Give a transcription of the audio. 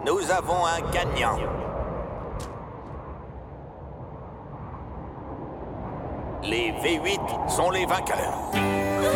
Nous avons un gagnant. Les V8 sont les vainqueurs.